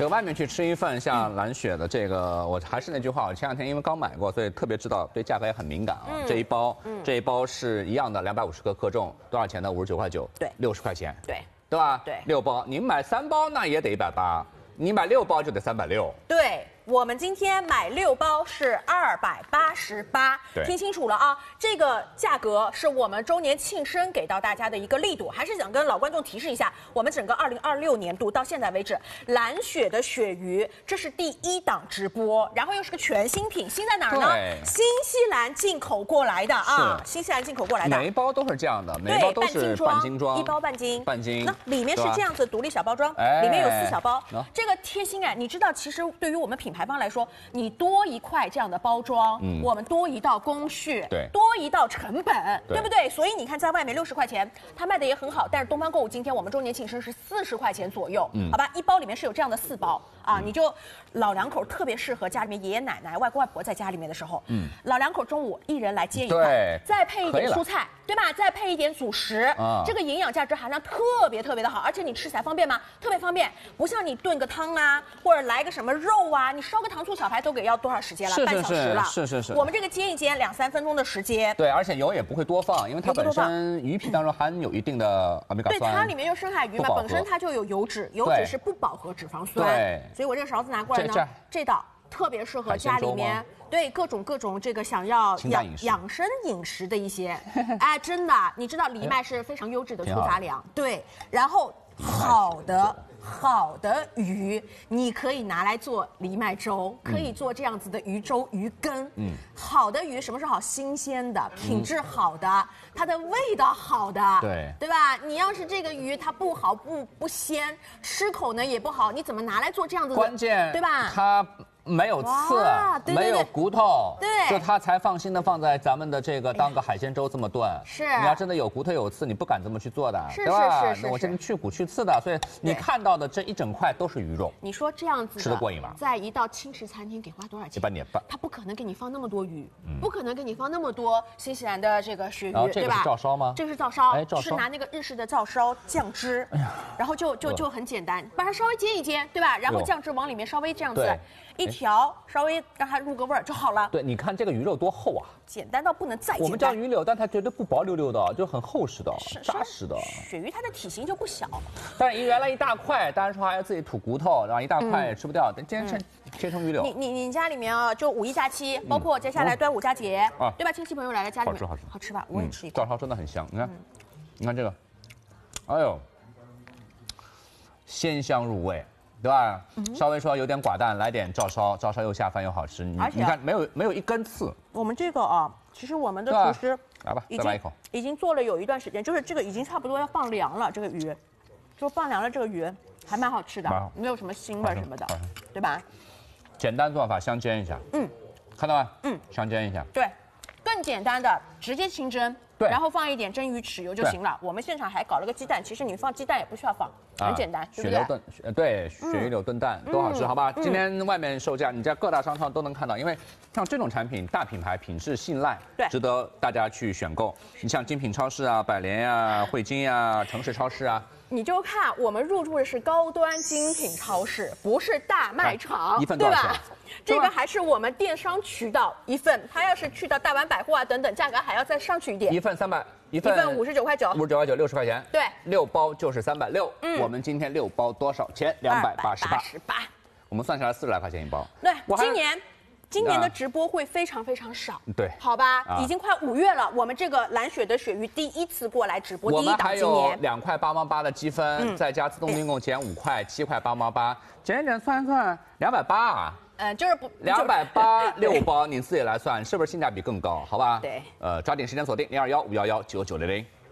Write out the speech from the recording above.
这个外面去吃一份像蓝雪的这个，我还是那句话，我前2天因为刚买过，所以特别知道对价格也很敏感啊。这一包是一样的250克克重，多少钱呢？59.9， 对 ，60块钱， 对吧？ 对 ，6包，你买3包那也得180，你买6包就得360。 对。我们今天买6包是288，听清楚了啊！这个价格是我们周年庆生给到大家的一个力度，还是想跟老观众提示一下，我们整个2026年度到现在为止，蓝雪的鳕鱼这是第1档直播，然后又是个全新品，新在哪儿呢？新西兰进口过来的啊，新西兰进口过来的， 每一包都是这样的，每一包都是半斤装 ，1包半斤， 那里面是这样子独立小包装，里面有4小包，这个贴心哎，你知道其实对于我们品牌方来说，你多一块这样的包装，我们多一道工序，多一道成本，对不对？所以你看，在外面60块钱，它卖的也很好，但是东方购物今天我们周年庆生是40块钱左右，好吧？1包里面是有这样的4包啊，你就老两口特别适合家里面爷爷奶奶、外公外婆在家里面的时候，老两口中午一人来煎一块，再配一点蔬菜，对吧？再配一点主食，这个营养价值含量特别的好，而且你吃起来方便吗？特别方便，不像你炖个汤啊，或者来个什么肉啊，你烧个糖醋小排都给要多少时间了？半小时了。是。我们这个煎一煎2-3分钟的时间。 对，而且油也不会多放，因为它本身鱼皮当中含有一定的欧米伽酸。 对，它里面有深海鱼嘛，本身它就有油脂，油脂是不饱和脂肪酸。 对。 所以我这个勺子拿过来呢，这道特别适合家里面对各种这个想要养生饮食的一些，哎，真的，你知道藜麦是非常优质的粗杂粮，对，然后好的鱼，你可以拿来做藜麦粥，可以做这样子的鱼粥、鱼羹。好的鱼什么是好？新鲜的，品质好的，它的味道好的，对吧？你要是这个鱼它不好不鲜，吃口呢也不好，你怎么拿来做这样子的？ 关键对吧？ 它没有刺，没有骨头， 对， 就它才放心的放在咱们的这个当个海鲜粥这么炖。 是， 你要真的有骨头有刺，你不敢这么去做的， 对吧？我这边去骨去刺的，所以你看到的这一整块都是鱼肉。 你说这样子吃得过瘾吗？ 在一道轻食餐厅给花多少钱 ？1.8年半。 他不可能给你放那么多鱼，不可能给你放那么多新西兰的这个鳕鱼， 对吧？这个是照烧吗？ 这个是照烧，是拿那个日式的照烧酱汁，然后就很简单，把它稍微煎一煎，对吧？然后酱汁往里面稍微这样子一调，稍微让它入个味儿就好了。 对，你看这个鱼肉多厚啊， 简单到不能再简单。 我们叫鱼柳，但它绝对不薄溜溜的，就很厚实的，扎实的。 鳕鱼它的体型就不小， 但是原来一大块，当然说还要自己吐骨头，然后一大块也吃不掉。但今天切成鱼柳。 你家里面啊，就5一假期，包括接下来端午佳节，对吧？亲戚朋友来了，家里面好吃吧？我也吃一口。 照烧真的很香，你看这个，哎呦，鲜香入味。对吧？稍微说有点寡淡，来点照烧，照烧又下饭又好吃。你看没有一根刺。 我们这个啊，其实我们的厨师来吧，再来一口， 已经做了有一段时间，就是这个已经差不多要放凉了，这个鱼，就放凉了这个鱼还蛮好吃的，没有什么腥味什么的，对吧？ 简单做法，香煎一下。看到吗？香煎一下。 对，更简单的直接清蒸。 对， 然后放一点蒸鱼豉油就行了。我们现场还搞了个鸡蛋，其实你放鸡蛋也不需要放，很简单，对不对？鳕鱼柳炖蛋多好吃，好吧？今天外面售价，你在各大商场都能看到，因为像这种产品，大品牌品质信赖，值得大家去选购。你像精品超市啊、百联呀、汇金呀、城市超市啊。 你就看我们入驻的是高端精品超市，不是大卖场， 一份多少钱？ 这个还是我们电商渠道一份，它要是去到大丸百货啊等等，价格还要再上去一点。 一份300，一份59块9， 59块9，60块钱。 对 ，6包就是360。我们今天6包多少钱？288。我们算下来40来块钱一包。 对，今年的直播会非常少， 对， 好吧，已经快5月了。我们这个蓝雪的鳕鱼第1次过来直播，第1档今年 2块8毛8的积分，再加自动订购减5块，7块8毛8，减算280啊。 就是不 286包，你自己来算，是不是性价比更高？好吧？ 对， 抓紧时间锁定0215119900。